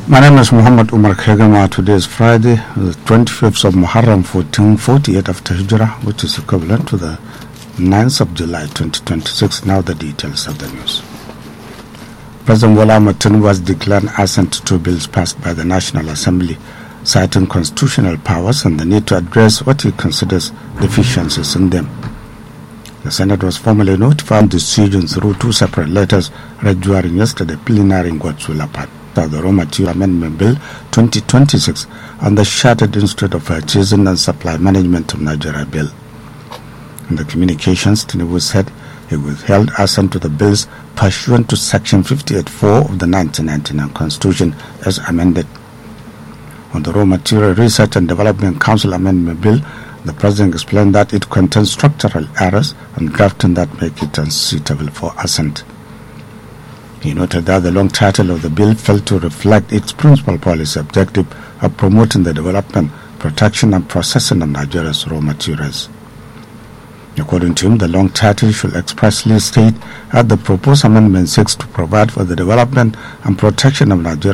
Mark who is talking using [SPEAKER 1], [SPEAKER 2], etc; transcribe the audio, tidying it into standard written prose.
[SPEAKER 1] My name is Muhammad Umar Khegama. Today is Friday, the 25th of Muharram 1448 after Hijrah, which is equivalent to the 9th of July 2026. Now the details of the news. President Bola Ahmed Tinubu was declared assent to two bills passed by the National Assembly, citing constitutional powers and the need to address what he considers deficiencies in them. The Senate was formally notified of the decision through two separate letters read during yesterday plenary in Godswill Park. The Raw Material Amendment Bill 2026 and the Chartered Institute of Purchasing and Supply Management of Nigeria Bill. In the communications, Tinubu said he withheld assent to the bills pursuant to Section 58(4) of the 1999 Constitution as amended. On the Raw Material Research and Development Council Amendment Bill, the President explained that it contains structural errors and drafting that make it unsuitable for assent. He noted that the long title of the bill failed to reflect its principal policy objective of promoting the development, protection and processing of Nigeria's raw materials. According to him, the long title should expressly state that the proposed amendment seeks to provide for the development and protection of Nigeria's